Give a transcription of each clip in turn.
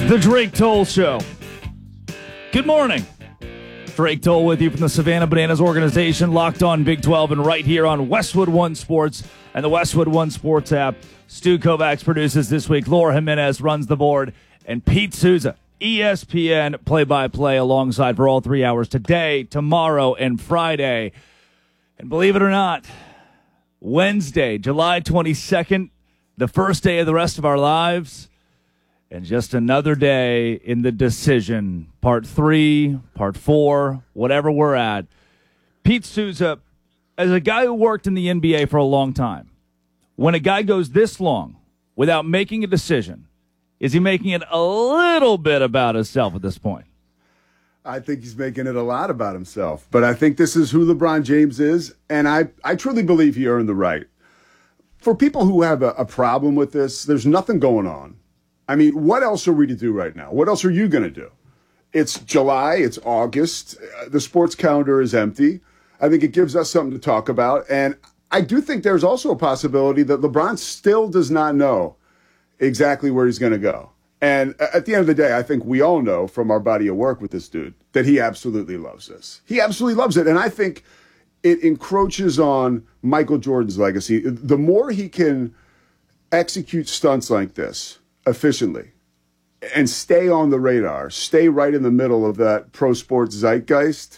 The Drake Toll Show. Good morning. Drake Toll with you from the Savannah Bananas organization, locked on Big 12 and right here on Westwood One Sports and the Westwood One Sports app. Stu Kovacs produces this week. Laura Jimenez runs the board. And Pete Souza, ESPN play-by-play alongside for all 3 hours today, tomorrow, and Friday. And believe it or not, Wednesday, July 22nd, the first day of the rest of our lives. And just another day in the decision, part 3, part 4, whatever we're at. Pete Souza, as a guy who worked in the NBA for a long time, when a guy goes this long without making a decision, is he making it a little bit about himself at this point? I think he's making it a lot about himself. But I think this is who LeBron James is, and I truly believe he earned the right. For people who have a problem with this, there's nothing going on. I mean, what else are we to do right now? What else are you going to do? It's July. It's August. The sports calendar is empty. I think it gives us something to talk about. And I do think there's also a possibility that LeBron still does not know exactly where he's going to go. And at the end of the day, I think we all know from our body of work with this dude that he absolutely loves this. He absolutely loves it. And I think it encroaches on Michael Jordan's legacy. The more he can execute stunts like this efficiently and stay on the radar, stay right in the middle of that pro sports zeitgeist.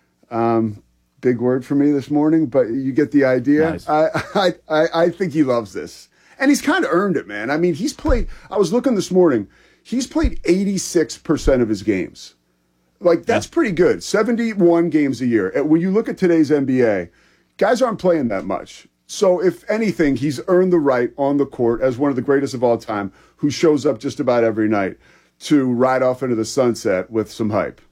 Big word for me this morning, but you get the idea. Nice. I think he loves this. And he's kind of earned it, man. I mean, he's played, I was looking this morning, he's played 86% of his games. Like, that's pretty good. 71 games a year. And when you look at today's NBA, guys aren't playing that much. So if anything, he's earned the right on the court as one of the greatest of all time, who shows up just about every night to ride off into the sunset with some hype.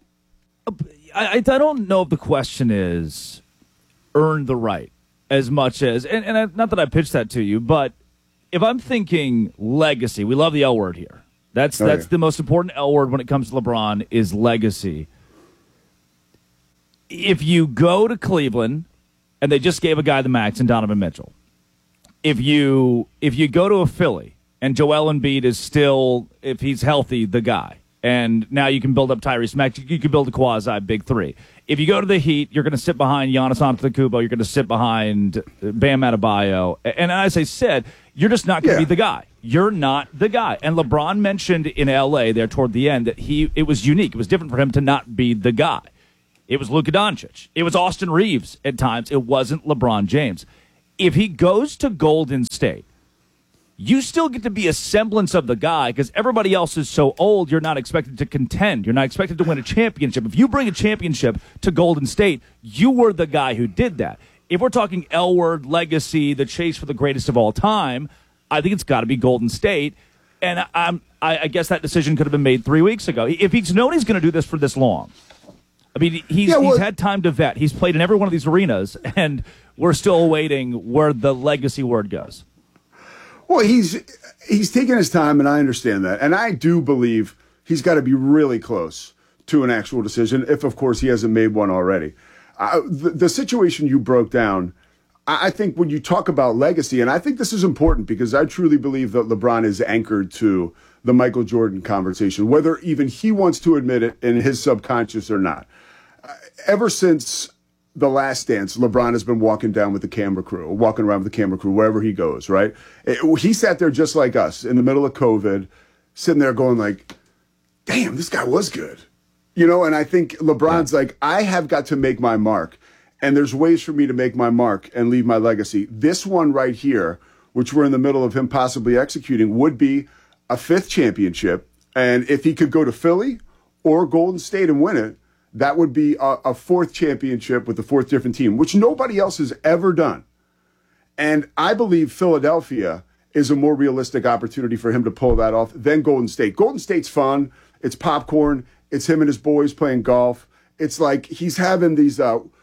I don't know if the question is earned the right as much as, and not that I pitched that to you, but if I'm thinking legacy, we love the L word here. That's the most important L word when it comes to LeBron is legacy. If you go to Cleveland, and they just gave a guy the max in Donovan Mitchell. If you go to a Philly and Joel Embiid is still, if he's healthy, the guy, and now you can build up Tyrese Maxey, you can build a quasi big three. If you go to the Heat, you're going to sit behind Giannis Antetokounmpo, you're going to sit behind Bam Adebayo, and as I said, you're just not going to be the guy. You're not the guy. And LeBron mentioned in L.A. there toward the end that it was unique. It was different for him to not be the guy. It was Luka Doncic. It was Austin Reeves at times. It wasn't LeBron James. If he goes to Golden State, you still get to be a semblance of the guy because everybody else is so old, you're not expected to contend. You're not expected to win a championship. If you bring a championship to Golden State, you were the guy who did that. If we're talking L-word, legacy, the chase for the greatest of all time, I think it's got to be Golden State. And I guess that decision could have been made 3 weeks ago. If he's known he's going to do this for this long, I mean, he's had time to vet. He's played in every one of these arenas, and we're still awaiting where the legacy word goes. Well, he's taking his time, and I understand that. And I do believe he's got to be really close to an actual decision, if, of course, he hasn't made one already. The situation you broke down, I think when you talk about legacy, and I think this is important because I truly believe that LeBron is anchored to the Michael Jordan conversation, whether even he wants to admit it in his subconscious or not. Ever since The Last Dance, LeBron has been walking around with the camera crew wherever he goes, right? He sat there just like us in the middle of COVID, sitting there going like, damn, this guy was good. You know, and I think LeBron's like, I have got to make my mark. And there's ways for me to make my mark and leave my legacy. This one right here, which we're in the middle of him possibly executing, would be a 5th championship. And if he could go to Philly or Golden State and win it, that would be a 4th championship with the 4th different team, which nobody else has ever done. And I believe Philadelphia is a more realistic opportunity for him to pull that off than Golden State. Golden State's fun. It's popcorn. It's him and his boys playing golf. It's like he's having these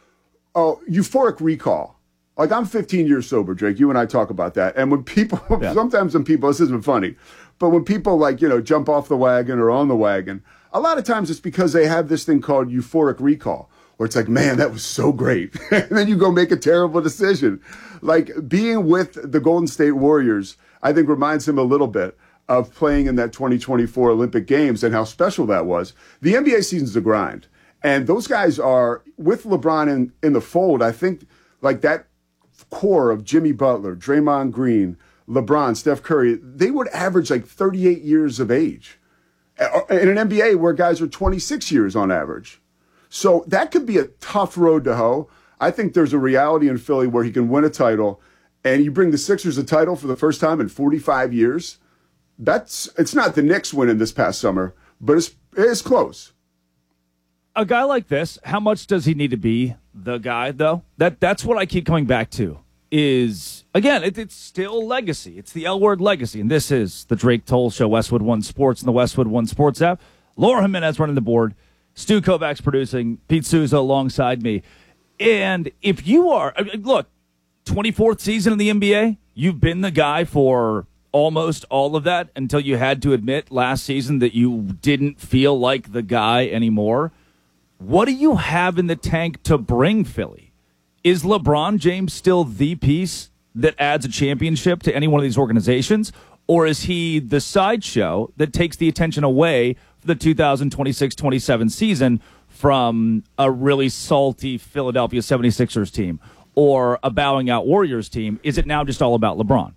euphoric recall. Like, I'm 15 years sober, Drake. You and I talk about that. And when people, sometimes when people, this isn't funny, but when people jump off the wagon or on the wagon, a lot of times it's because they have this thing called euphoric recall, where it's like, man, that was so great. And then you go make a terrible decision. Like, being with the Golden State Warriors, I think reminds him a little bit of playing in that 2024 Olympic Games and how special that was. The NBA season's a grind. And those guys are, with LeBron in the fold, I think like that core of Jimmy Butler, Draymond Green, LeBron, Steph Curry, they would average like 38 years of age in an NBA where guys are 26 years on average. So that could be a tough road to hoe. I think there's a reality in Philly where he can win a title, and you bring the Sixers a title for the first time in 45 years. It's not the Knicks winning this past summer, but it's close. A guy like this, how much does he need to be the guy, though? That's what I keep coming back to. Is, again, it's still legacy. It's the L word, legacy. And this is the Drake Toll Show, Westwood One Sports, and the Westwood One Sports app. Laura Jimenez running the board. Stu Kovacs producing. Pete Souza alongside me. And if you are, look, 24th season in the NBA, you've been the guy for almost all of that until you had to admit last season that you didn't feel like the guy anymore. What do you have in the tank to bring Philly? Is LeBron James still the piece that adds a championship to any one of these organizations? Or is he the sideshow that takes the attention away from the 2026-27 season from a really salty Philadelphia 76ers team or a bowing out Warriors team? Is it now just all about LeBron?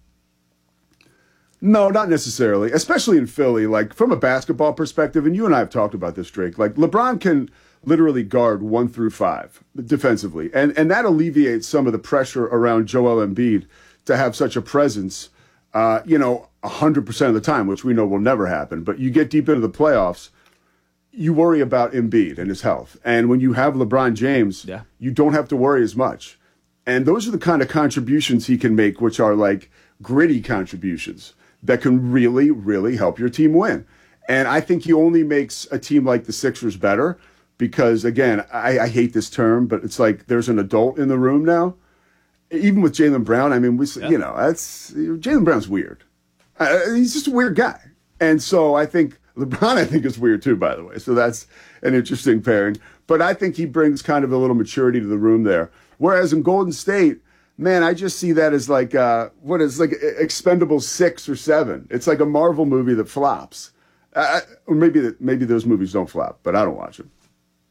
No, not necessarily, especially in Philly. Like, from a basketball perspective, and you and I have talked about this, Drake, like LeBron can literally guard 1 through 5 defensively. And that alleviates some of the pressure around Joel Embiid to have such a presence, 100% of the time, which we know will never happen. But you get deep into the playoffs, you worry about Embiid and his health. And when you have LeBron James, you don't have to worry as much. And those are the kind of contributions he can make, which are like gritty contributions that can really, really help your team win. And I think he only makes a team like the Sixers better because, again, I hate this term, but it's like there's an adult in the room now. Even with Jaylen Brown, I mean, Jaylen Brown's weird. He's just a weird guy. And so I think LeBron, is weird too, by the way. So that's an interesting pairing. But I think he brings kind of a little maturity to the room there. Whereas in Golden State, man, I just see that as like, Expendables 6 or 7. It's like a Marvel movie that flops. Or maybe those movies don't flop, but I don't watch them.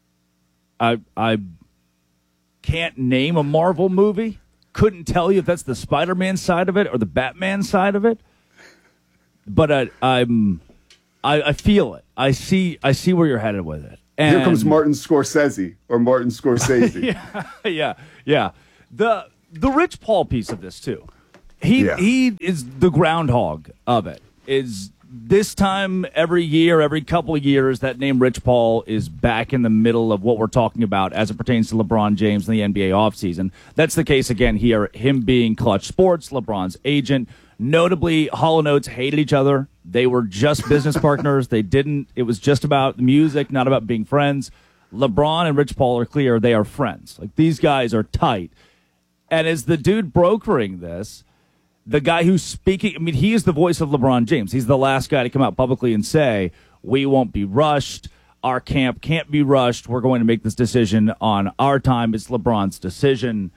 I can't name a Marvel movie. Couldn't tell you if that's the Spider-Man side of it or the Batman side of it. But I feel it. I see where you're headed with it. And here comes Martin Scorsese or Martin Scorsese. yeah. The Rich Paul piece of this too. He is the groundhog of it. Is this time every year, every couple of years, that name Rich Paul is back in the middle of what we're talking about as it pertains to LeBron James and the NBA offseason. That's the case again here, him being Clutch Sports, LeBron's agent. Notably, Hall & Oates hated each other. They were just business partners. It was just about music, not about being friends. LeBron and Rich Paul are clear they are friends. Like, these guys are tight. And as the dude brokering this, the guy who's speaking, I mean, he is the voice of LeBron James. He's the last guy to come out publicly and say, we won't be rushed. Our camp can't be rushed. We're going to make this decision on our time. It's LeBron's decision.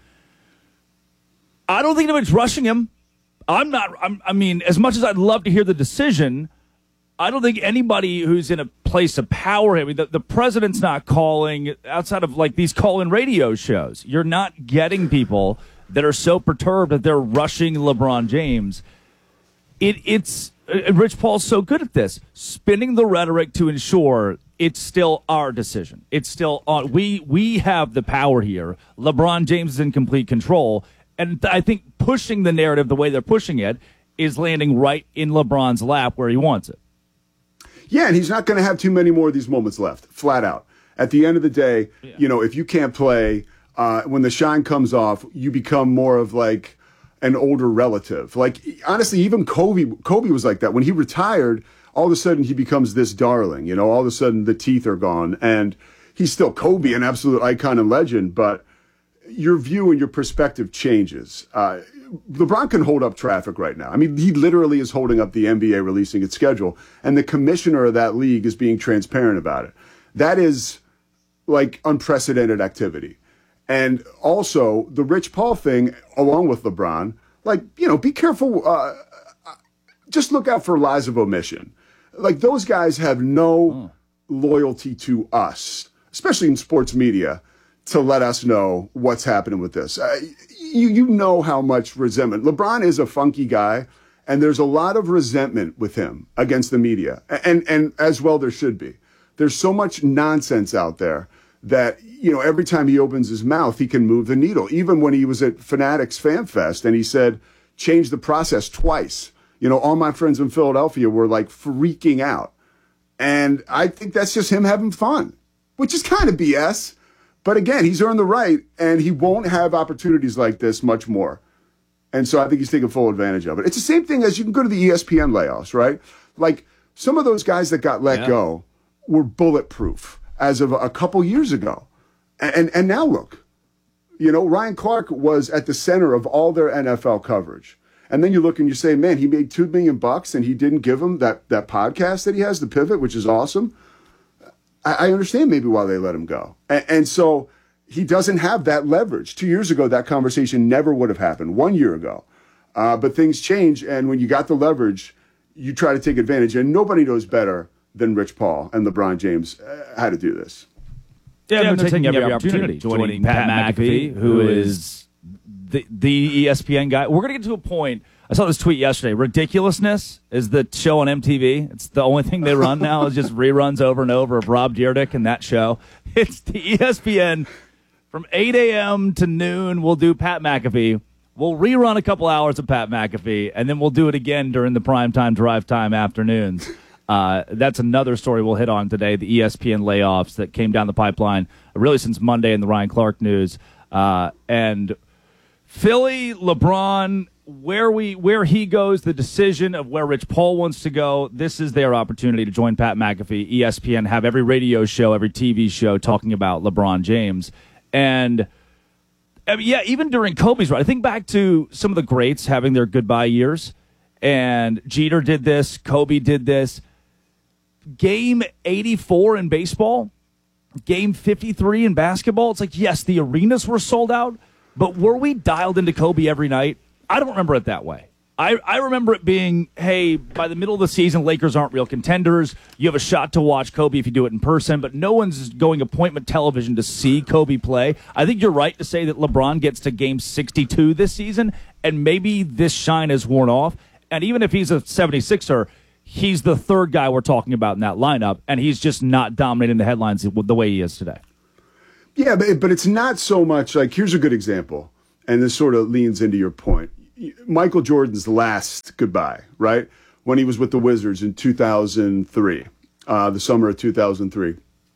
I don't think anybody's rushing him. I mean, as much as I'd love to hear the decision, I don't think anybody who's in a place of power, I mean, the president's not calling outside of like these call-in radio shows. You're not getting people that are so perturbed that they're rushing LeBron James. It's Rich Paul's so good at this, spinning the rhetoric to ensure it's still our decision. It's still on. We have the power here. LeBron James is in complete control. And I think pushing the narrative the way they're pushing it is landing right in LeBron's lap where he wants it. Yeah, and he's not going to have too many more of these moments left, flat out. At the end of the day, if you can't play, when the shine comes off, you become more of like an older relative. Like, honestly, even Kobe was like that. When he retired, all of a sudden he becomes this darling. All of a sudden the teeth are gone. And he's still Kobe, an absolute icon and legend, but your view and your perspective changes. LeBron can hold up traffic right now. I mean, he literally is holding up the NBA releasing its schedule, and the commissioner of that league is being transparent about it. That is like unprecedented activity. And also the Rich Paul thing, along with LeBron, like, be careful. just look out for lies of omission. Like, those guys have no loyalty to us, especially in sports media, to let us know what's happening with this. You know how much resentment. LeBron is a funky guy, and there's a lot of resentment with him against the media, and as well there should be. There's so much nonsense out there that, every time he opens his mouth, he can move the needle. Even when he was at Fanatics Fan Fest and he said, change the process twice. All my friends in Philadelphia were like freaking out. And I think that's just him having fun, which is kind of BS. But again, he's earned the right, and he won't have opportunities like this much more. And so I think he's taking full advantage of it. It's the same thing as you can go to the ESPN layoffs, right? Like, some of those guys that got let go were bulletproof as of a couple years ago. And now look, Ryan Clark was at the center of all their NFL coverage. And then you look and you say, man, he made $2 million and he didn't give him that podcast that he has, The Pivot, which is awesome. I understand maybe why they let him go. And so he doesn't have that leverage. 2 years ago, that conversation never would have happened. 1 year ago. But things change. And when you got the leverage, you try to take advantage. And nobody knows better than Rich Paul and LeBron James how to do this. Yeah, they're taking every opportunity. Joining Pat McAfee, who is the ESPN guy. We're going to get to a point. I saw this tweet yesterday. Ridiculousness is the show on MTV. It's the only thing they run now is just reruns over and over of Rob Dyrdek and that show. It's the ESPN from 8 a.m. to noon. We'll do Pat McAfee. We'll rerun a couple hours of Pat McAfee, and then we'll do it again during the primetime drive time afternoons. That's another story we'll hit on today, the ESPN layoffs that came down the pipeline really since Monday in the Ryan Clark news. And Philly, LeBron, where he goes, the decision of where Rich Paul wants to go, this is their opportunity to join Pat McAfee, ESPN, have every radio show, every TV show talking about LeBron James. And, even during Kobe's run, I think back to some of the greats having their goodbye years, and Jeter did this, Kobe did this. Game 84 in baseball, game 53 in basketball, it's like, yes, the arenas were sold out, but were we dialed into Kobe every night? I don't remember it that way. I remember it being, hey, by the middle of the season, Lakers aren't real contenders. You have a shot to watch Kobe if you do it in person, but no one's going appointment television to see Kobe play. I think you're right to say that LeBron gets to game 62 this season, and maybe this shine has worn off. And even if he's a 76er, he's the third guy we're talking about in that lineup, and he's just not dominating the headlines the way he is today. Yeah, but it's not so much like, here's a good example, and this sort of leans into your point. Michael Jordan's last goodbye, right? When he was with the Wizards in 2003, the summer of 2003.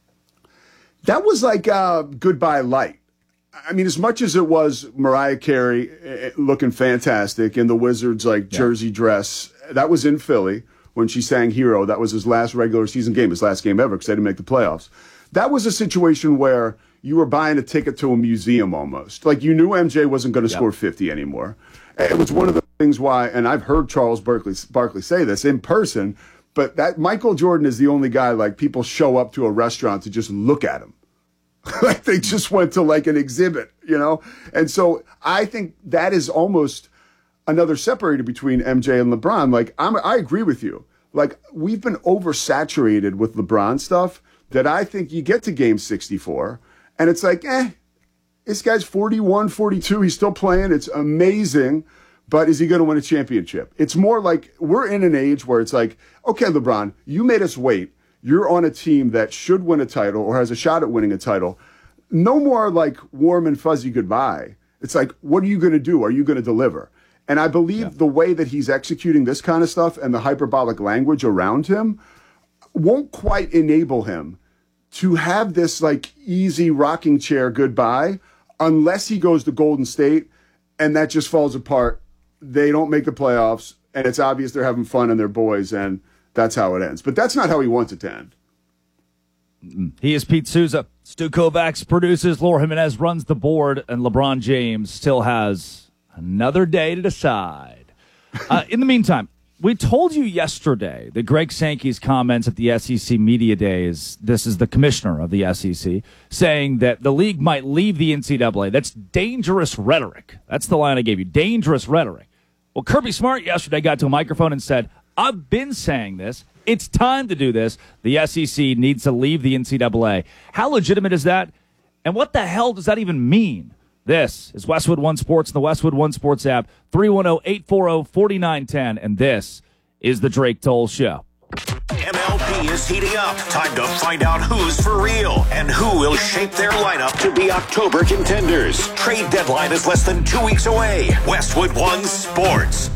That was like goodbye light. I mean, as much as it was Mariah Carey looking fantastic in the Wizards like jersey dress, that was in Philly when she sang Hero. That was his last regular season game, his last game ever, because they didn't make the playoffs. That was a situation where you were buying a ticket to a museum almost. Like, you knew MJ wasn't going to score 50 anymore. It was one of the things why, and I've heard Charles Barkley say this in person, but that Michael Jordan is the only guy, like, people show up to a restaurant to just look at him. Like, they just went to like an exhibit, And so I think that is almost another separator between MJ and LeBron. Like, I agree with you. Like, we've been oversaturated with LeBron stuff that I think you get to game 64 and it's like, this guy's 41, 42. He's still playing. It's amazing. But is he going to win a championship? It's more like we're in an age where it's like, okay, LeBron, you made us wait. You're on a team that should win a title or has a shot at winning a title. No more like warm and fuzzy goodbye. It's like, what are you going to do? Are you going to deliver? And I believe the way that he's executing this kind of stuff and the hyperbolic language around him won't quite enable him to have this like easy rocking chair goodbye unless he goes to Golden State and that just falls apart. They don't make the playoffs and it's obvious they're having fun and they're boys and that's how it ends. But that's not how he wants it to end. He is Pete Souza. Stu Kovacs produces. Laura Jimenez runs the board, and LeBron James still has another day to decide. In the meantime, we told you yesterday that Greg Sankey's comments at the SEC Media Days, this is the commissioner of the SEC, saying that the league might leave the NCAA. That's dangerous rhetoric. That's the line I gave you, dangerous rhetoric. Well, Kirby Smart yesterday got to a microphone and said, I've been saying this. It's time to do this. The SEC needs to leave the NCAA. How legitimate is that? And what the hell does that even mean? This is Westwood One Sports and the Westwood One Sports app, 310-840-4910, and this is the Drake Toll Show. MLB is heating up. Time to find out who's for real and who will shape their lineup to be October contenders. Trade deadline is less than 2 weeks away. Westwood One Sports.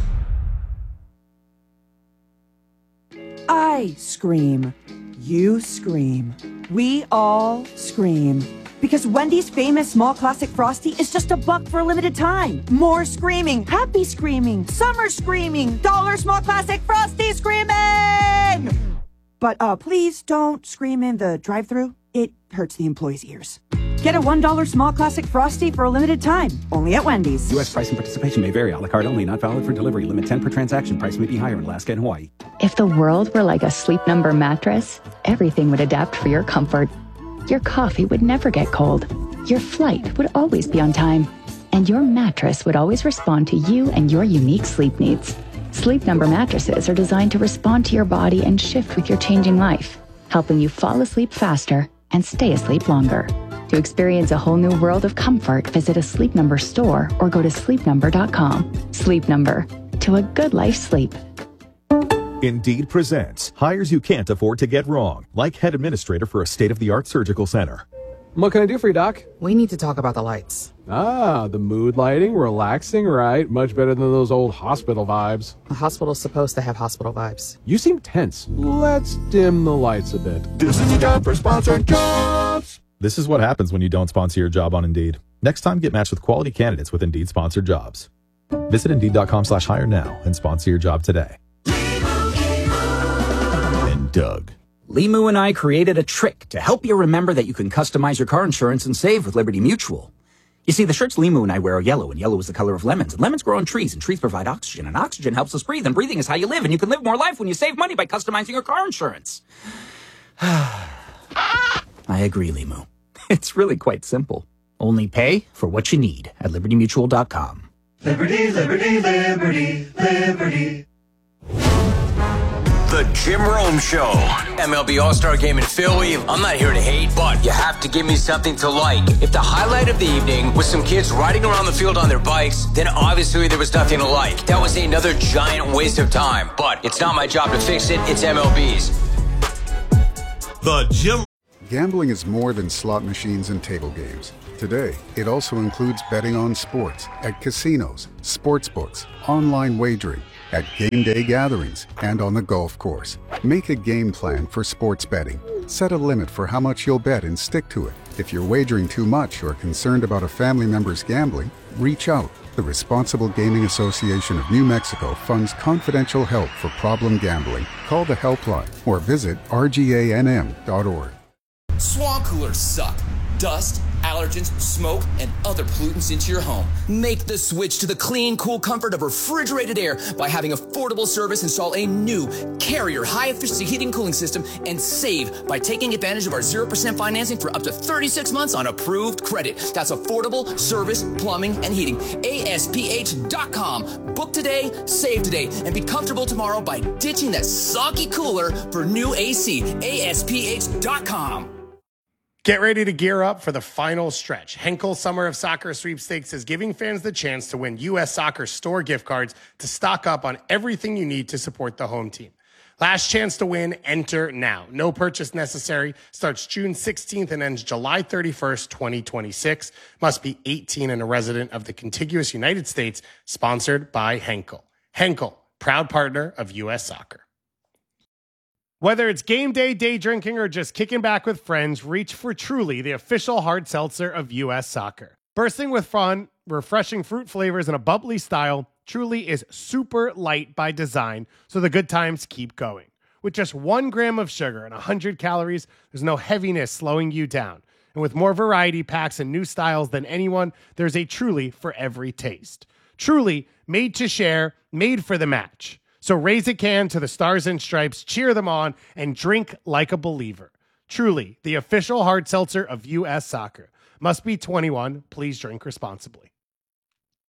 I scream. You scream. We all scream. Because Wendy's famous small classic Frosty is just $1 for a limited time. More screaming, happy screaming, summer screaming, dollar small classic Frosty screaming! But please don't scream in the drive-thru. It hurts the employees' ears. Get a $1 small classic Frosty for a limited time, only at Wendy's. U.S. price and participation may vary. A la carte only, not valid for delivery. Limit 10 per transaction. Price may be higher in Alaska and Hawaii. If the world were like a Sleep Number mattress, everything would adapt for your comfort. Your coffee would never get cold. Your flight would always be on time. And your mattress would always respond to you and your unique sleep needs. Sleep Number mattresses are designed to respond to your body and shift with your changing life, helping you fall asleep faster and stay asleep longer. To experience a whole new world of comfort, visit a Sleep Number store or go to sleepnumber.com. Sleep Number. To a good life's sleep. Indeed presents hires you can't afford to get wrong, like head administrator for a state-of-the-art surgical center. What can I do for you, Doc? We need to talk about the lights. Ah, the mood lighting, relaxing, right? Much better than those old hospital vibes. A hospital's supposed to have hospital vibes. You seem tense. Let's dim the lights a bit. This is your time for sponsored jobs. This is what happens when you don't sponsor your job on Indeed. Next time, get matched with quality candidates with Indeed sponsored jobs. Visit Indeed.com/hire now and sponsor your job today. And Doug. Limu and I created a trick to help you remember that you can customize your car insurance and save with Liberty Mutual. You see, the shirts Limu and I wear are yellow, and yellow is the color of lemons. And lemons grow on trees, and trees provide oxygen, and oxygen helps us breathe, and breathing is how you live, and you can live more life when you save money by customizing your car insurance. I agree, Limu. It's really quite simple. Only pay for what you need at libertymutual.com. Liberty, liberty, liberty, liberty. The Jim Rome Show. MLB All-Star Game in Philly. I'm not here to hate, but you have to give me something to like. If the highlight of the evening was some kids riding around the field on their bikes, then obviously there was nothing to like. That was another giant waste of time. But it's not my job to fix it. It's MLB's. The Jim. Gambling is more than slot machines and table games. Today, it also includes betting on sports at casinos, sportsbooks, online wagering, at game day gatherings, and on the golf course. Make a game plan for sports betting. Set a limit for how much you'll bet and stick to it. If you're wagering too much or concerned about a family member's gambling, reach out. The Responsible Gaming Association of New Mexico funds confidential help for problem gambling. Call the helpline or visit rganm.org. Swamp coolers suck. Dust, allergens, smoke, and other pollutants into your home. Make the switch to the clean, cool comfort of refrigerated air by having affordable service install a new Carrier high-efficiency heating and cooling system and save by taking advantage of our 0% financing for up to 36 months on approved credit. That's affordable service, plumbing, and heating. ASPH.com. Book today, save today, and be comfortable tomorrow by ditching that soggy cooler for new AC. ASPH.com. Get ready to gear up for the final stretch. Henkel Summer of Soccer Sweepstakes is giving fans the chance to win U.S. Soccer store gift cards to stock up on everything you need to support the home team. Last chance to win, enter now. No purchase necessary. Starts June 16th and ends July 31st, 2026. Must be 18 and a resident of the contiguous United States. Sponsored by Henkel. Henkel, proud partner of U.S. Soccer. Whether it's game day, day drinking, or just kicking back with friends, reach for Truly, the official hard seltzer of U.S. Soccer. Bursting with fun, refreshing fruit flavors, and a bubbly style, Truly is super light by design, so the good times keep going. With just 1 gram of sugar and 100 calories, there's no heaviness slowing you down. And with more variety packs and new styles than anyone, there's a Truly for every taste. Truly, made to share, made for the match. So raise a can to the Stars and Stripes, cheer them on, and drink like a believer. Truly, the official hard seltzer of U.S. Soccer. Must be 21. Please drink responsibly.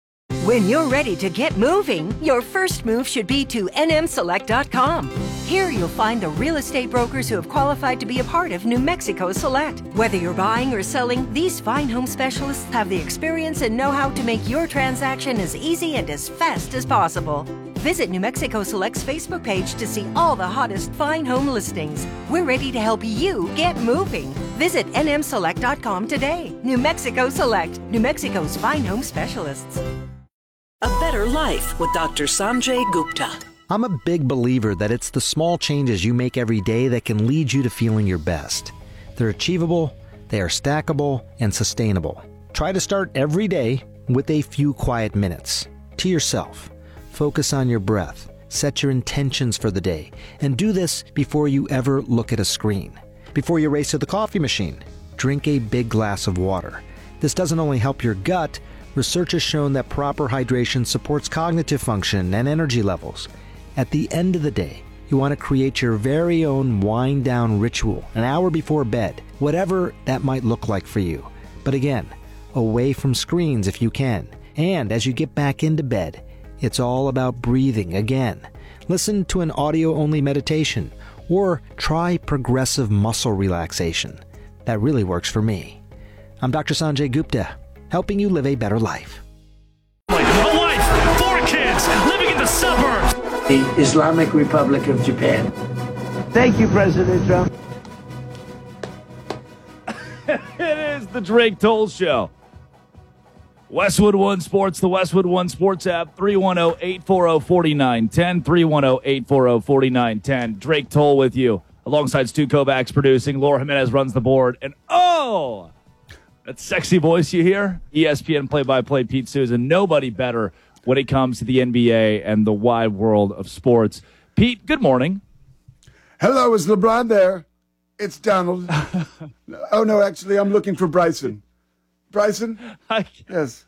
When you're ready to get moving, your first move should be to nmselect.com. Here you'll find the real estate brokers who have qualified to be a part of New Mexico Select. Whether you're buying or selling, these fine home specialists have the experience and know-how to make your transaction as easy and as fast as possible. Visit New Mexico Select's Facebook page to see all the hottest fine home listings. We're ready to help you get moving. Visit nmselect.com today. New Mexico Select, New Mexico's fine home specialists. A better life with Dr. Sanjay Gupta. I'm a big believer that it's the small changes you make every day that can lead you to feeling your best. They're achievable, they are stackable, and sustainable. Try to start every day with a few quiet minutes. To yourself. Focus on your breath. Set your intentions for the day. And do this before you ever look at a screen. Before you race to the coffee machine, drink a big glass of water. This doesn't only help your gut. Research has shown that proper hydration supports cognitive function and energy levels. At the end of the day, you want to create your very own wind-down ritual an hour before bed, whatever that might look like for you. But again, away from screens if you can. And as you get back into bed, it's all about breathing again. Listen to an audio-only meditation or try progressive muscle relaxation. That really works for me. I'm Dr. Sanjay Gupta, helping you live a better life. A wife, 4 kids, living in the suburbs. The Islamic Republic of Japan. Thank you, President Trump. It is the Drake Toll Show. Westwood One Sports, the Westwood One Sports app, 310-840-4910, 310-840-4910. Drake Toll with you, alongside Stu Kovacs producing. Laura Jimenez runs the board. And that sexy voice you hear? ESPN play-by-play Pete Souza. Nobody better when it comes to the NBA and the wide world of sports. Pete, good morning. Hello, is LeBron there? It's Donald. Oh, no, actually, I'm looking for Bryson. Bryson? Yes.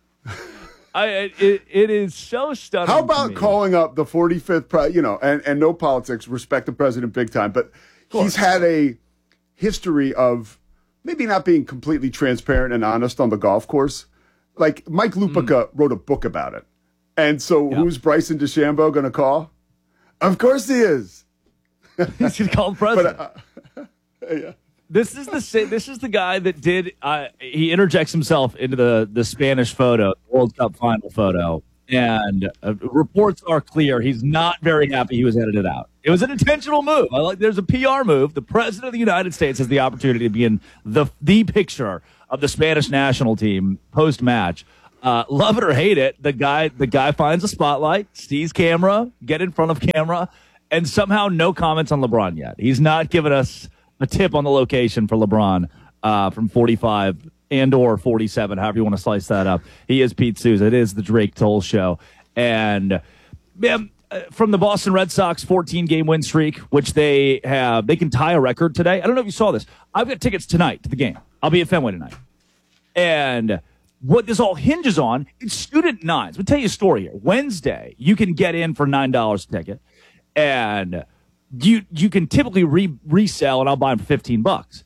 It is so stunning. How about calling up the 45th, and no politics, respect the president big time, but he's had a history of maybe not being completely transparent and honest on the golf course. Like, Mike Lupica wrote a book about it. And so who's Bryson DeChambeau going to call? Of course he is. He's going to call the president. Yeah. This is the guy that did. He interjects himself into the Spanish photo, World Cup final photo, and reports are clear. He's not very happy he was edited out. It was an intentional move. There's a PR move. The president of the United States has the opportunity to be in the picture of the Spanish national team post match. Love it or hate it, the guy finds a spotlight, sees camera, get in front of camera, and somehow no comments on LeBron yet. He's not given us a tip on the location for LeBron from 45 and or 47, however you want to slice that up. He is Pete Souza. It is the Drake Toll Show. And from the Boston Red Sox 14-game win streak, which they can tie a record today. I don't know if you saw this. I've got tickets tonight to the game. I'll be at Fenway tonight. And what this all hinges on is student nines. I'll tell you a story here. Wednesday, you can get in for $9 a ticket. And you can typically resell, and I'll buy them for $15.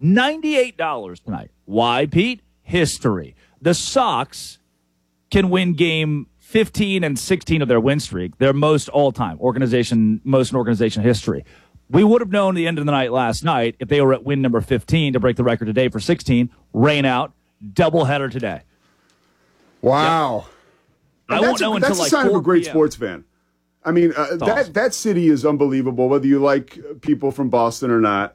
$98 tonight. Why, Pete? History. The Sox can win game 15 and 16 of their win streak. Their most all-time most in organization history. We would have known the end of the night last night if they were at win number 15 to break the record today for 16. Rain out. Doubleheader today. Wow. Yep. I won't know until that's a sign of a great sports fan. I mean, that city is unbelievable, whether you like people from Boston or not.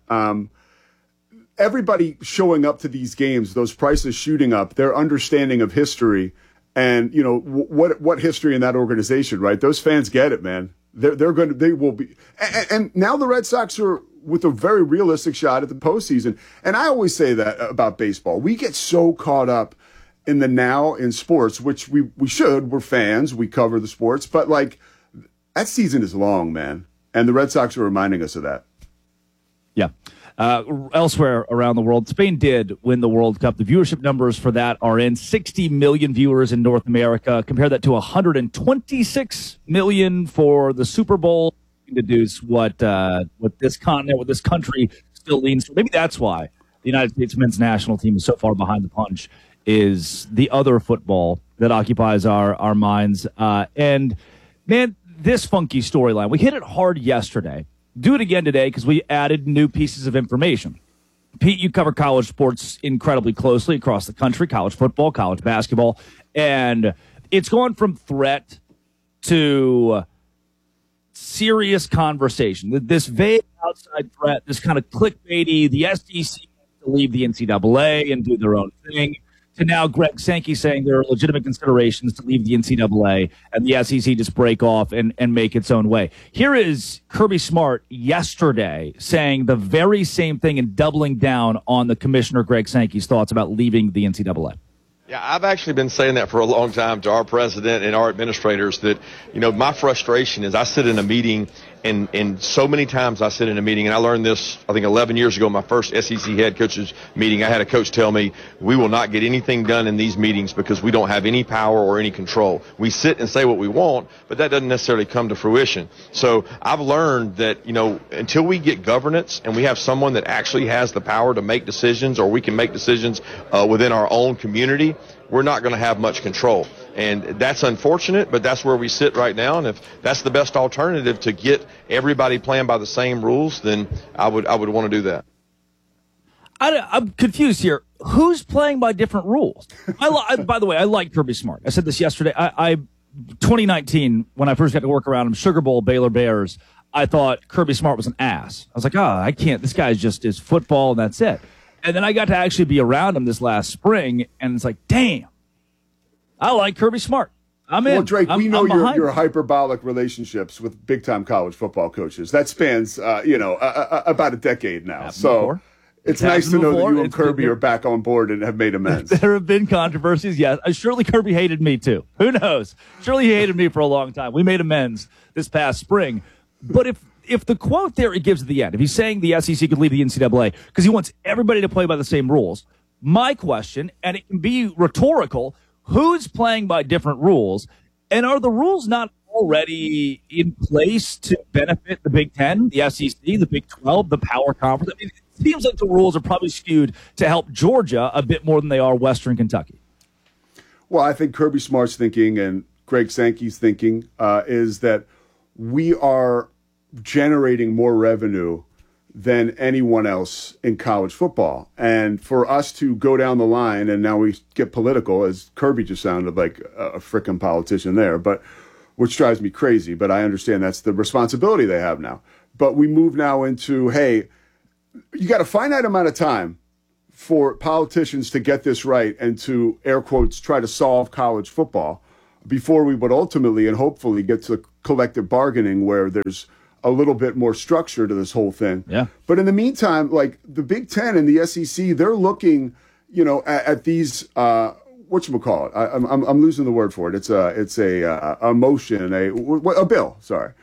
Everybody showing up to these games, those prices shooting up, their understanding of history and, what history in that organization, right? Those fans get it, man. They will be. And now the Red Sox are with a very realistic shot at the postseason. And I always say that about baseball. We get so caught up in the now in sports, which we should. We're fans. We cover the sports. But, that season is long, man. And the Red Sox are reminding us of that. Yeah. Elsewhere around the world, Spain did win the World Cup. The viewership numbers for that are in 60 million viewers in North America. Compare that to 126 million for the Super Bowl. Deduce what this continent, what this country still leans to. Maybe that's why the United States men's national team is so far behind the punch is the other football that occupies our minds. And, man, this funky storyline, we hit it hard yesterday. Do it again today because we added new pieces of information. Pete, you cover college sports incredibly closely across the country, college football, college basketball, and it's gone from threat to serious conversation. This vague outside threat, this kind of clickbaity, the SEC to leave the NCAA and do their own thing, to now Greg Sankey saying there are legitimate considerations to leave the NCAA and the SEC just break off and make its own way. Here is Kirby Smart yesterday saying the very same thing and doubling down on the Commissioner Greg Sankey's thoughts about leaving the NCAA. Yeah, I've actually been saying that for a long time to our president and our administrators that, my frustration is I sit in a meeting and so many times I sit in a meeting, and I learned this, I think 11 years ago, my first SEC head coaches meeting. I had a coach tell me, we will not get anything done in these meetings because we don't have any power or any control. We sit and say what we want, but that doesn't necessarily come to fruition. So I've learned that, until we get governance and we have someone that actually has the power to make decisions, or we can make decisions within our own community, we're not going to have much control. And that's unfortunate, but that's where we sit right now. And if that's the best alternative to get everybody playing by the same rules, then I would want to do that. I'm confused here. Who's playing by different rules? By the way, I like Kirby Smart. I said this yesterday. 2019, when I first got to work around him, Sugar Bowl, Baylor Bears, I thought Kirby Smart was an ass. I was like, I can't. This guy is football, and that's it. And then I got to actually be around him this last spring, and it's like, damn, I like Kirby Smart. I'm in. Well, Drake, we know your hyperbolic relationships with big-time college football coaches. That spans, about a decade now. So it's nice to know that you and Kirby are back on board and have made amends. There have been controversies, yes. Surely Kirby hated me, too. Who knows? Surely he hated me for a long time. We made amends this past spring. But if the quote there he gives at the end, if he's saying the SEC could leave the NCAA because he wants everybody to play by the same rules, my question, and it can be rhetorical, who's playing by different rules, and are the rules not already in place to benefit the Big Ten, the SEC, the Big 12, the Power Conference? I mean, it seems like the rules are probably skewed to help Georgia a bit more than they are Western Kentucky. Well, I think Kirby Smart's thinking and Greg Sankey's thinking is that we are generating more revenue than anyone else in college football. And for us to go down the line, and now we get political, as Kirby just sounded like a frickin' politician there, but which drives me crazy, but I understand that's the responsibility they have now. But we move now into, hey, you got a finite amount of time for politicians to get this right and to, air quotes, try to solve college football before we would ultimately and hopefully get to collective bargaining where there's a little bit more structure to this whole thing. Yeah. But in the meantime, like the Big Ten and the SEC, they're looking, at these, whatchamacallit? I'm losing the word for it. It's a motion, a bill. Sorry.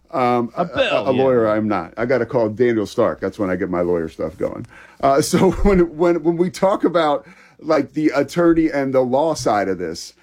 A bill. A lawyer, I'm not. I got to call Daniel Stark. That's when I get my lawyer stuff going. So when we talk about like the attorney and the law side of this,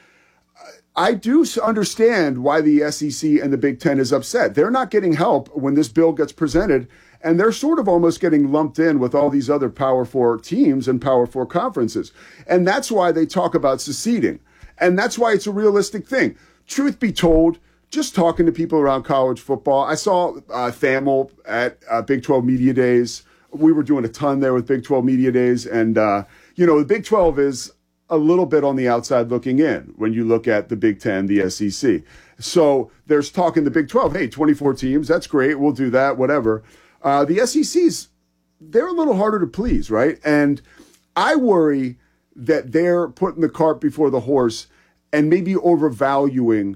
I do understand why the SEC and the Big Ten is upset. They're not getting help when this bill gets presented, and they're sort of almost getting lumped in with all these other Power 4 teams and Power 4 conferences. And that's why they talk about seceding. And that's why it's a realistic thing. Truth be told, just talking to people around college football, I saw Thamel at Big 12 Media Days. We were doing a ton there with Big 12 Media Days. And, the Big 12 is a little bit on the outside looking in when you look at the Big Ten, the SEC. So there's talk in the Big 12, hey, 24 teams, that's great, we'll do that, whatever. The SEC's, they're a little harder to please, right? And I worry that they're putting the cart before the horse and maybe overvaluing.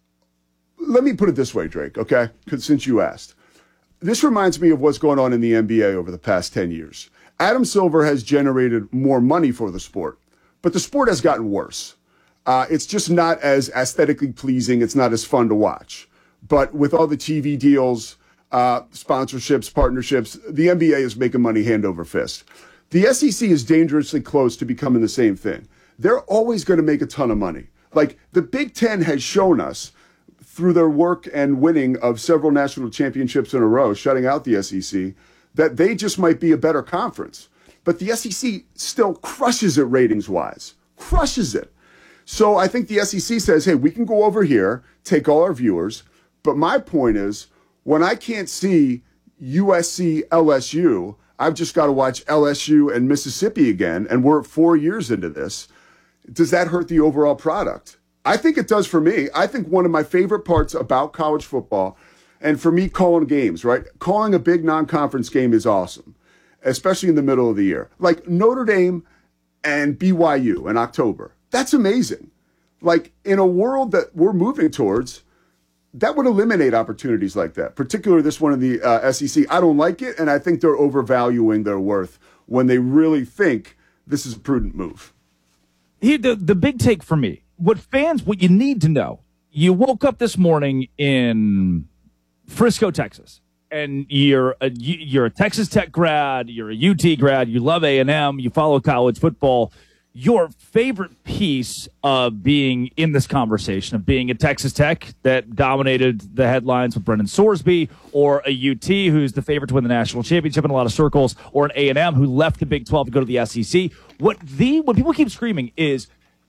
Let me put it this way, Drake, okay? Since you asked. This reminds me of what's going on in the NBA over the past 10 years. Adam Silver has generated more money for the sport. But the sport has gotten worse. It's just not as aesthetically pleasing. It's not as fun to watch. But with all the TV deals, sponsorships, partnerships, the NBA is making money hand over fist. The SEC is dangerously close to becoming the same thing. They're always going to make a ton of money. Like the Big Ten has shown us through their work and winning of several national championships in a row, shutting out the SEC, that they just might be a better conference. But the SEC still crushes it ratings-wise. crushes it. So I think the SEC says, hey, we can go over here, take all our viewers. But my point is, when I can't see USC, LSU, I've just got to watch LSU and Mississippi again, and we're 4 years into this. Does that hurt the overall product? I think it does for me. I think one of my favorite parts about college football, and for me, calling games, right? Calling a big non-conference game is awesome, especially in the middle of the year. Like Notre Dame and BYU in October. That's amazing. Like in a world that we're moving towards, that would eliminate opportunities like that, particularly this one in the SEC. I don't like it, and I think they're overvaluing their worth when they really think this is a prudent move. Here, the big take for me, what you need to know, you woke up this morning in Frisco, Texas, and you're a Texas Tech grad, you're a UT grad, you love A&M, you follow college football. Your favorite piece of being in this conversation, of being at Texas Tech that dominated the headlines with Brendan Sorsby, or a UT who's the favorite to win the national championship in a lot of circles, or an A&M who left the Big 12 to go to the SEC. What people keep screaming is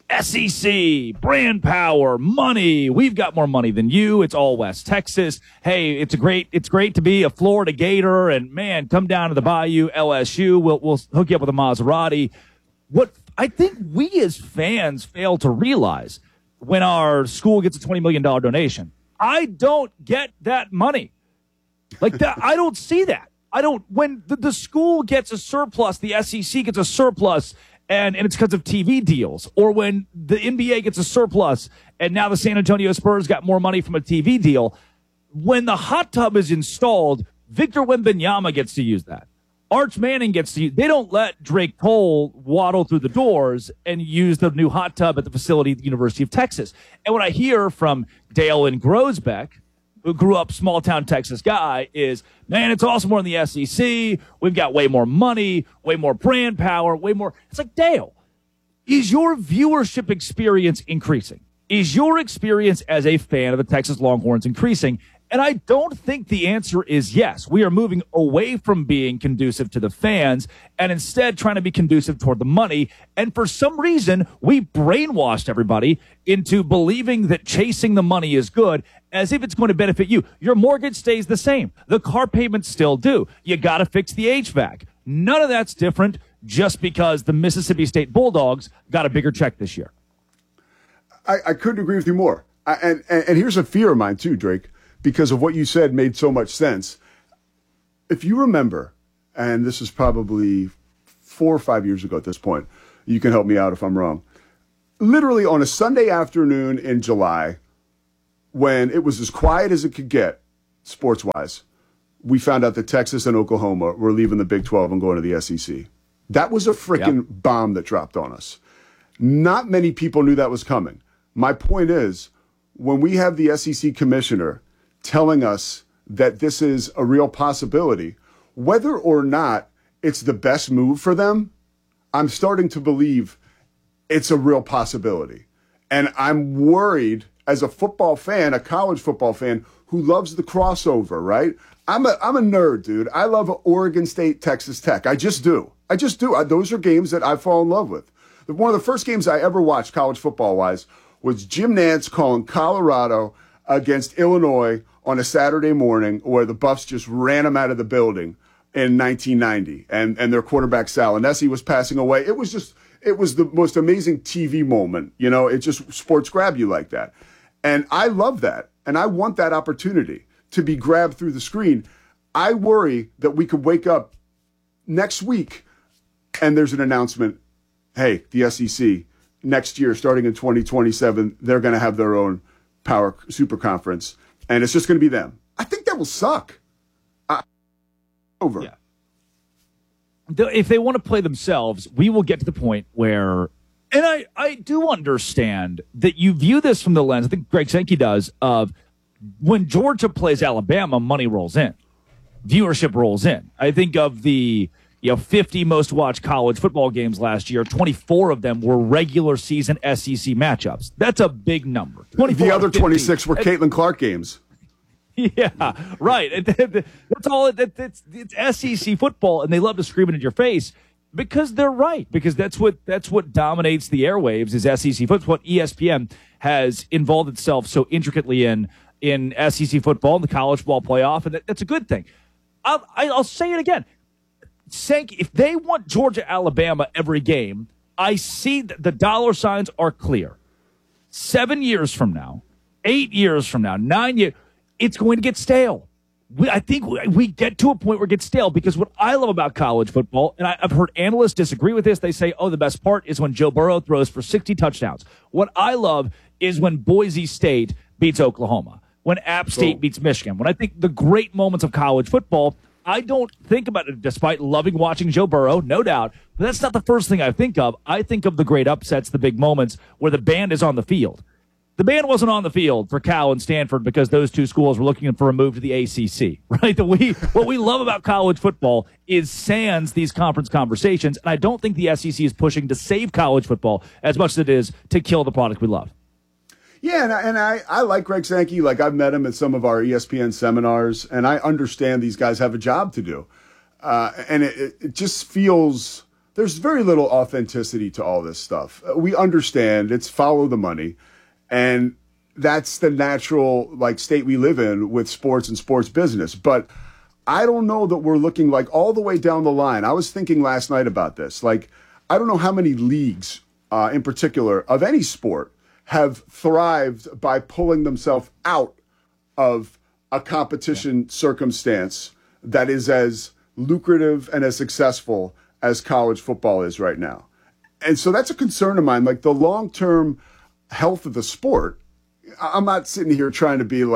SEC, brand power, money. We've got more money than you. It's all West Texas. Hey, it's great to be a Florida Gator, and man, come down to the Bayou, LSU. We'll hook you up with a Maserati. What I think we as fans fail to realize when our school gets a $20 million donation, I don't get that money. Like that, I don't see that. When the school gets a surplus, the SEC gets a surplus, and it's because of TV deals. Or when the NBA gets a surplus, and now the San Antonio Spurs got more money from a TV deal. When the hot tub is installed, Victor Wembanyama gets to use that. Arch Manning gets to use. They don't let Drake Cole waddle through the doors and use the new hot tub at the facility at the University of Texas. And what I hear from Dale in Groesbeck, who grew up small-town Texas guy, is, man, it's awesome. We're in the SEC. We've got way more money, way more brand power, way more. It's like, Dale, is your viewership experience increasing? Is your experience as a fan of the Texas Longhorns increasing? And I don't think the answer is yes. We are moving away from being conducive to the fans and instead trying to be conducive toward the money. And for some reason, we brainwashed everybody into believing that chasing the money is good, as if it's going to benefit you. Your mortgage stays the same. The car payments still do. You got to fix the HVAC. None of that's different just because the Mississippi State Bulldogs got a bigger check this year. I couldn't agree with you more. And here's a fear of mine too, Drake, because of what you said made so much sense. If you remember, and this is probably 4 or 5 years ago at this point, you can help me out if I'm wrong. Literally on a Sunday afternoon in July, when it was as quiet as it could get, sports-wise, we found out that Texas and Oklahoma were leaving the Big 12 and going to the SEC. That was a freaking bomb that dropped on us. Not many people knew that was coming. My point is, when we have the SEC commissioner telling us that this is a real possibility, whether or not it's the best move for them, I'm starting to believe it's a real possibility. And I'm worried as a football fan, a college football fan who loves the crossover, right? I'm a nerd, dude. I love Oregon State, Texas Tech. I just do. Those are games that I fall in love with. One of the first games I ever watched college football-wise was Jim Nantz calling Colorado against Illinois on a Saturday morning, where the Buffs just ran them out of the building in 1990, and their quarterback Sal Anessi was passing away. It was the most amazing TV moment. You know, it just sports grab you like that. And I love that. And I want that opportunity to be grabbed through the screen. I worry that we could wake up next week and there's an announcement, hey, the SEC, next year, starting in 2027, they're going to have their own power super conference. And it's just going to be them. I think that will suck. Over. Yeah. If they want to play themselves, we will get to the point where, and I do understand that you view this from the lens, I think Greg Sankey does, of when Georgia plays Alabama, money rolls in. Viewership rolls in. I think of the 50 most watched college football games last year, 24 of them were regular season SEC matchups. That's a big number. The other 26 were Caitlin Clark games. Yeah, right. That's all. It's SEC football, and they love to scream it in your face. Because they're right. Because that's what dominates the airwaves is SEC football. It's what ESPN has involved itself so intricately in SEC football and the college ball playoff, and that's a good thing. I'll say it again. Sankey, if they want Georgia, Alabama every game, I see that the dollar signs are clear. 7 years from now, 8 years from now, 9 years, it's going to get stale. I think we get to a point where it gets stale because what I love about college football, and I've heard analysts disagree with this, they say, the best part is when Joe Burrow throws for 60 touchdowns. What I love is when Boise State beats Oklahoma, when App State beats Michigan. When I think the great moments of college football, I don't think about it despite loving watching Joe Burrow, no doubt. But that's not the first thing I think of. I think of the great upsets, the big moments where the band is on the field. The band wasn't on the field for Cal and Stanford because those two schools were looking for a move to the ACC, right? What we love about college football is sans these conference conversations, and I don't think the SEC is pushing to save college football as much as it is to kill the product we love. Yeah, and I like Greg Sankey. Like, I've met him at some of our ESPN seminars, and I understand these guys have a job to do. And it just feels there's very little authenticity to all this stuff. We understand it's follow the money, and that's the natural state we live in with sports and sports business. But I don't know that we're looking all the way down the line. I was thinking last night about this. I don't know how many leagues in particular of any sport have thrived by pulling themselves out of a competition circumstance that is as lucrative and as successful as college football is right now. And so that's a concern of mine, the long-term health of the sport. I'm not sitting here trying to be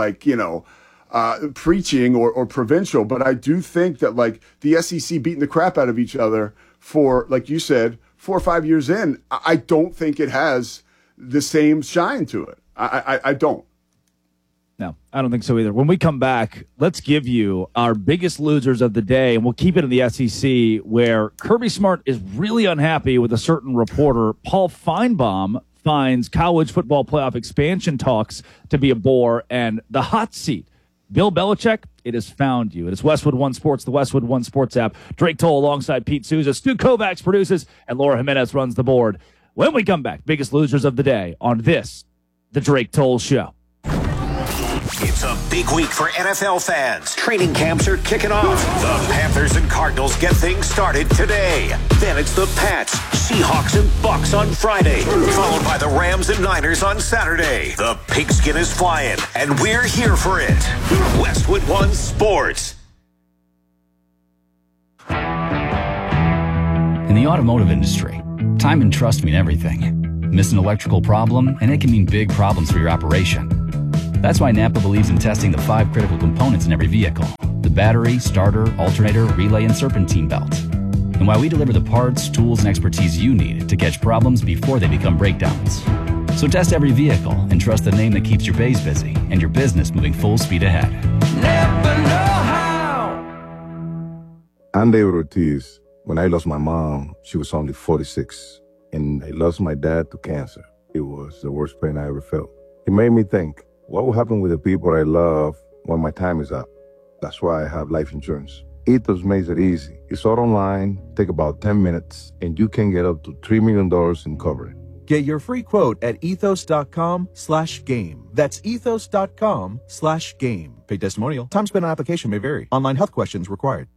preaching or provincial, but I do think that the SEC beating the crap out of each other for, like you said, 4 or 5 years in, I don't think it has the same shine to it. I don't. No, I don't think so either. When we come back, let's give you our biggest losers of the day, and we'll keep it in the SEC, where Kirby Smart is really unhappy with a certain reporter. Paul Feinbaum finds college football playoff expansion talks to be a bore, and the hot seat. Bill Belichick, it has found you. It is Westwood One Sports, the Westwood One Sports app. Drake Toll alongside Pete Souza. Stu Kovacs produces, and Laura Jimenez runs the board. When we come back, biggest losers of the day on this, the Drake Toll Show. It's a big week for NFL fans. Training camps are kicking off. The Panthers and Cardinals get things started today. Then it's the Pats, Seahawks, and Bucks on Friday, followed by the Rams and Niners on Saturday. The pigskin is flying, and we're here for it. Westwood One Sports. In the automotive industry, time and trust mean everything. Miss an electrical problem, and it can mean big problems for your operation. That's why Napa believes in testing the 5 critical components in every vehicle: the battery, starter, alternator, relay, and serpentine belt. And why we deliver the parts, tools, and expertise you need to catch problems before they become breakdowns. So test every vehicle and trust the name that keeps your bays busy and your business moving full speed ahead. Never know how. I'm David Ortiz. When I lost my mom, she was only 46, and I lost my dad to cancer. It was the worst pain I ever felt. It made me think, what will happen with the people I love when my time is up? That's why I have life insurance. Ethos makes it easy. It's all online, take about 10 minutes, and you can get up to $3 million in coverage. Get your free quote at ethos.com/game. That's ethos.com/game. Paid testimonial. Time spent on application may vary. Online health questions required.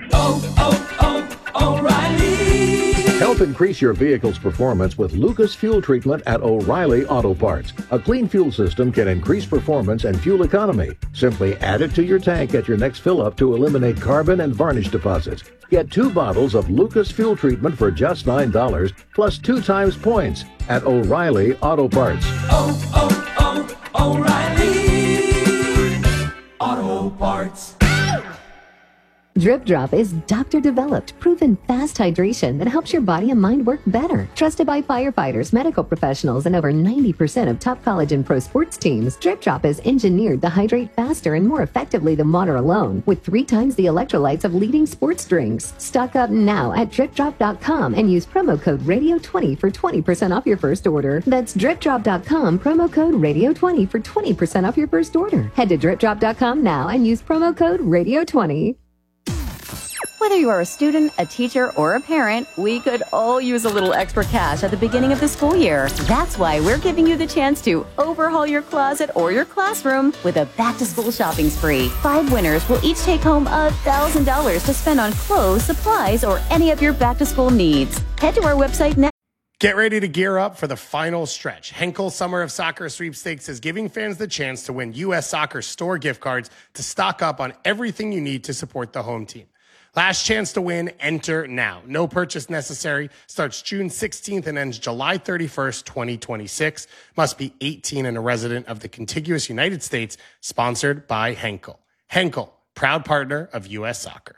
O'Reilly. Help increase your vehicle's performance with Lucas Fuel Treatment at O'Reilly Auto Parts. A clean fuel system can increase performance and fuel economy. Simply add it to your tank at your next fill-up to eliminate carbon and varnish deposits. Get 2 bottles of Lucas Fuel Treatment for just $9, plus 2 times points at O'Reilly Auto Parts. O'Reilly Auto Parts. Drip Drop is doctor-developed, proven fast hydration that helps your body and mind work better. Trusted by firefighters, medical professionals, and over 90% of top college and pro sports teams, Drip Drop is engineered to hydrate faster and more effectively than water alone, with 3 times the electrolytes of leading sports drinks. Stock up now at DripDrop.com and use promo code Radio20 for 20% off your first order. That's DripDrop.com, promo code Radio20 for 20% off your first order. Head to DripDrop.com now and use promo code Radio20. Whether you are a student, a teacher, or a parent, we could all use a little extra cash at the beginning of the school year. That's why we're giving you the chance to overhaul your closet or your classroom with a back-to-school shopping spree. 5 winners will each take home $1,000 to spend on clothes, supplies, or any of your back-to-school needs. Head to our website now. Get ready to gear up for the final stretch. Henkel Summer of Soccer Sweepstakes is giving fans the chance to win U.S. Soccer store gift cards to stock up on everything you need to support the home team. Last chance to win, enter now. No purchase necessary. Starts June 16th and ends July 31st, 2026. Must be 18 and a resident of the contiguous United States. Sponsored by Henkel. Henkel, proud partner of U.S. Soccer.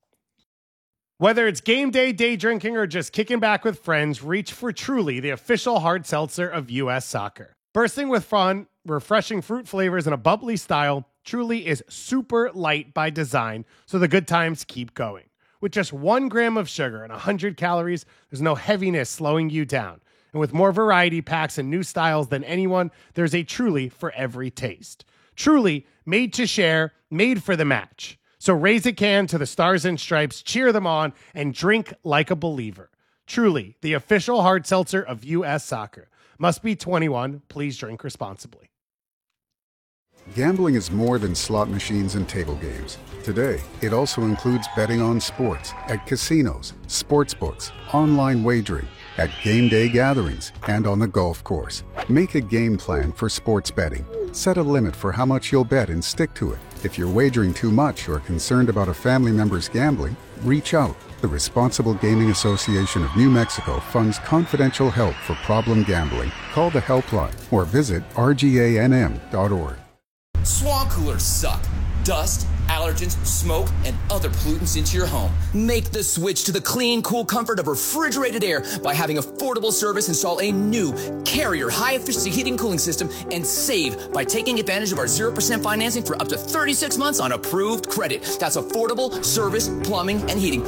Whether it's game day, day drinking, or just kicking back with friends, reach for Truly, the official hard seltzer of U.S. Soccer. Bursting with fun, refreshing fruit flavors, and a bubbly style, Truly is super light by design, so the good times keep going. With just 1 gram of sugar and 100 calories, there's no heaviness slowing you down. And with more variety packs and new styles than anyone, there's a Truly for every taste. Truly, made to share, made for the match. So raise a can to the Stars and Stripes, cheer them on, and drink like a believer. Truly, the official hard seltzer of U.S. Soccer. Must be 21. Please drink responsibly. Gambling is more than slot machines and table games. Today, it also includes betting on sports at casinos, sportsbooks, online wagering, at game day gatherings, and on the golf course. Make a game plan for sports betting. Set a limit for how much you'll bet and stick to it. If you're wagering too much or concerned about a family member's gambling, reach out. The Responsible Gaming Association of New Mexico funds confidential help for problem gambling. Call the helpline or visit rganm.org. Swamp coolers suck. Dust, allergens, smoke, and other pollutants into your home. Make the switch to the clean, cool comfort of refrigerated air by having affordable service install a new Carrier high-efficiency heating and cooling system and save by taking advantage of our 0% financing for up to 36 months on approved credit. That's affordable service, plumbing, and heating.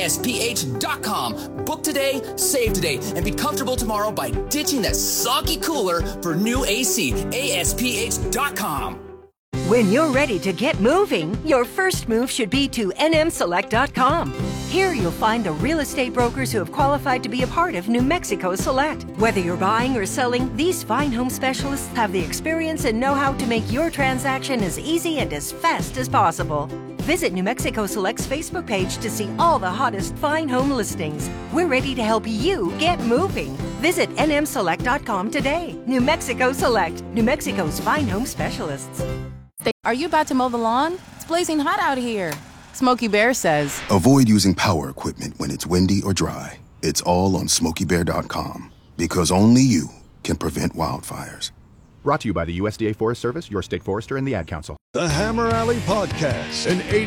ASPH.com. Book today, save today, and be comfortable tomorrow by ditching that soggy cooler for new AC. ASPH.com. When you're ready to get moving, your first move should be to nmselect.com. Here you'll find the real estate brokers who have qualified to be a part of New Mexico Select. Whether you're buying or selling, these fine home specialists have the experience and know-how to make your transaction as easy and as fast as possible. Visit New Mexico Select's Facebook page to see all the hottest fine home listings. We're ready to help you get moving. Visit nmselect.com today. New Mexico Select, New Mexico's fine home specialists. Are you about to mow the lawn? It's blazing hot out here. Smokey Bear says, avoid using power equipment when it's windy or dry. It's all on SmokeyBear.com because only you can prevent wildfires. Brought to you by the USDA Forest Service, your state forester, and the Ad Council. The Hammer Alley Podcast, an